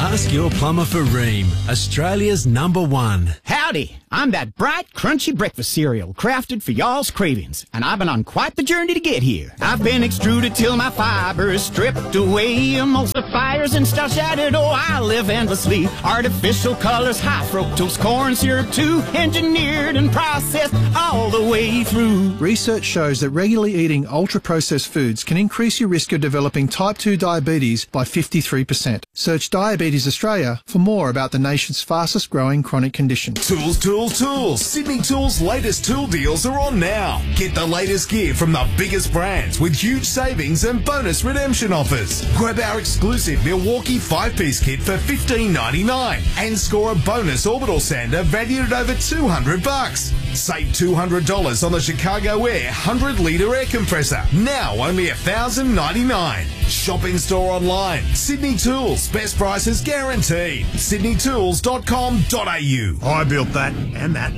Ask your plumber for Ream, Australia's #1. Howdy, I'm that bright, crunchy breakfast cereal crafted for y'all's cravings, and I've been on quite the journey to get here. I've been extruded till my fiber is stripped away, emulsifiers and stuff shattered. Oh, I live endlessly. Artificial colors, high fructose corn syrup too, engineered and processed all the way through. Research shows that regularly eating ultra-processed foods can increase your risk of developing type 2 diabetes by 53%. Search Diabetes Australia for more about the nation's fastest growing chronic condition. Tools, tools, tools. Sydney Tools' latest tool deals are on now. Get the latest gear from the biggest brands with huge savings and bonus redemption offers. Grab our exclusive Milwaukee 5-piece kit for $15.99 and score a bonus orbital sander valued at over $200. Save $200 on the Chicago Air 100-litre air compressor. Now only $1,099. Shop in store online. Sydney Tools. Best prices guaranteed. sydneytools.com.au. I built that, and that,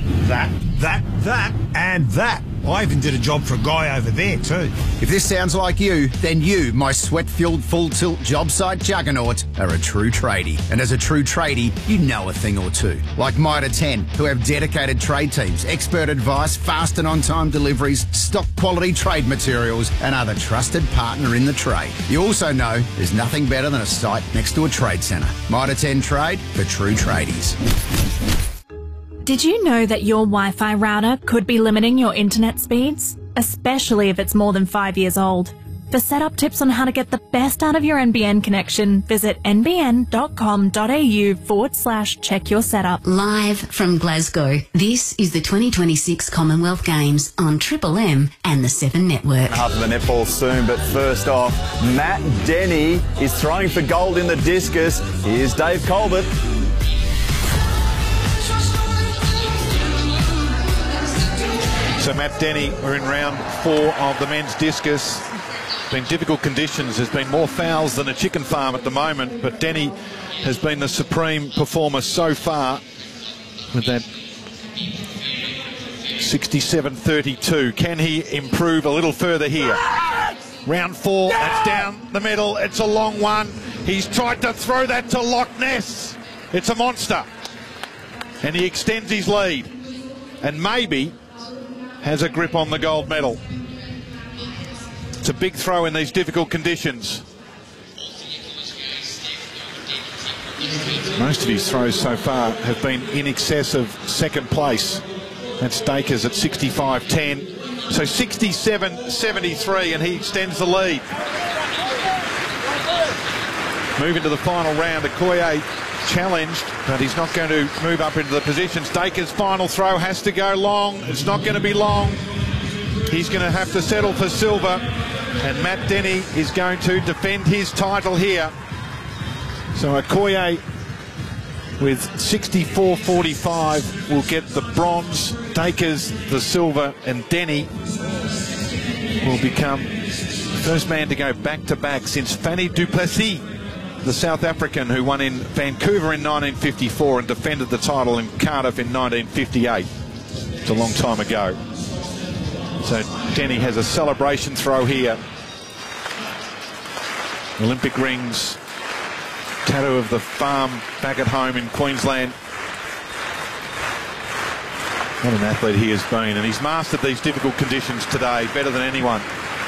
and that. I even did a job for a guy over there too. If this sounds like you, then you, my sweat-filled full-tilt job site juggernaut, are a true tradie. And as a true tradie, you know a thing or two. Like Mitre 10, who have dedicated trade teams, expert advice, fast and on-time deliveries, stock quality trade materials, and are the trusted partner in the trade. You also know there's nothing better than a site next to a trade centre. Mitre 10 Trade for true tradies. Did you know that your Wi-Fi router could be limiting your internet speeds? Especially if it's more than 5 years old. For setup tips on how to get the best out of your NBN connection, visit nbn.com.au/check your setup. Live from Glasgow, this is the 2026 Commonwealth Games on Triple M and the 7 Network. Half of the netball soon, but first off, Matt Denny is throwing for gold in the discus. Here's Dave Colbert. So Matt Denny, we're in round 4 of the men's discus. Been difficult conditions. There's been more fouls than a chicken farm at the moment, but Denny has been the supreme performer so far with that 67-32. Can he improve a little further here? Round 4, that's down the middle. It's a long one. He's tried to throw that to Loch Ness. It's a monster. And he extends his lead. And maybe has a grip on the gold medal. It's a big throw in these difficult conditions. Most of his throws so far have been in excess of second place. That's Dakers at 65-10. So 67-73, and he extends the lead. Moving to the final round, Okoye challenged, but he's not going to move up into the positions. Dakers' final throw has to go long. It's not going to be long. He's going to have to settle for silver, and Matt Denny is going to defend his title here. So Okoye with 64-45 will get the bronze, Dakers the silver, and Denny will become the first man to go back-to-back since Fanny du Plessis, the South African who won in Vancouver in 1954 and defended the title in Cardiff in 1958. It's a long time ago. So Denny has a celebration throw here. Olympic rings, tattoo of the farm back at home in Queensland. What an athlete he has been, and he's mastered these difficult conditions today better than anyone.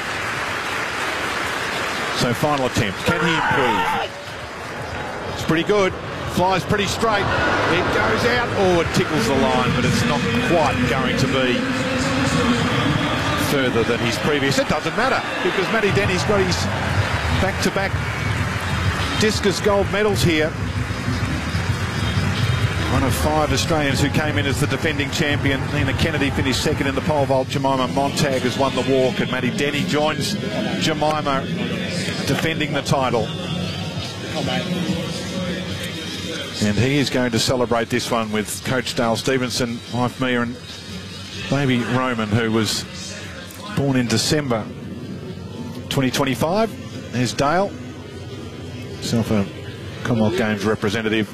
So final attempt, can he improve? It's pretty good, flies pretty straight, it goes out, oh it tickles the line, but it's not quite going to be further than his previous. It doesn't matter, because Matty Denny's got his back-to-back discus gold medals here. One of 5 Australians who came in as the defending champion. Nina Kennedy finished second in the pole vault. Jemima Montag has won the walk, and Matty Denny joins Jemima defending the title. And he is going to celebrate this one with Coach Dale Stevenson, wife Mia, and baby Roman, who was born in December 2025. There's Dale, himself a Commonwealth Games representative.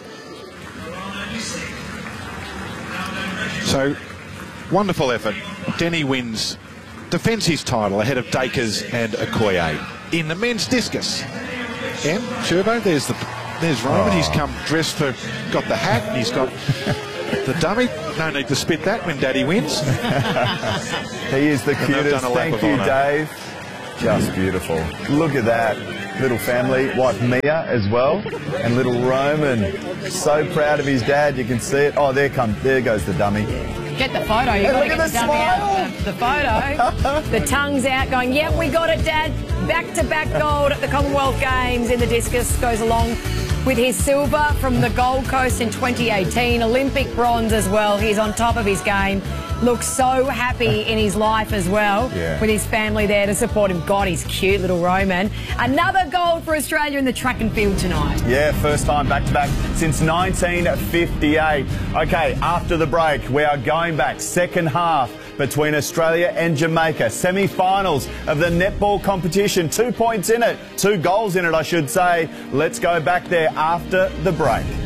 So, wonderful effort. Denny wins, defends his title ahead of Dakers and Okoye in the men's discus. And Sherbo, there's the There's Roman. He's come dressed for, got the hat, and he's got the dummy. No need to spit that when Daddy wins. He is the cutest. Thank you, Dave. Just beautiful. Look at that. Little family. Wife Mia as well. And little Roman. So proud of his dad. You can see it. Oh, there goes the dummy. Get the photo. You've got to get the dummy out. The photo. The tongue's out going, yep, we got it, Dad. Back-to-back gold at the Commonwealth Games in the discus. Goes along with his silver from the Gold Coast in 2018. Olympic bronze as well. He's on top of his game. Looks so happy in his life as well, with his family there to support him. God, he's cute, little Roman. Another gold for Australia in the track and field tonight. Yeah, first time back-to-back since 1958. OK, after the break, we are going back. Second half between Australia and Jamaica. Semi-finals of the netball competition. 2 points in it. 2 goals in it, I should say. Let's go back there after the break.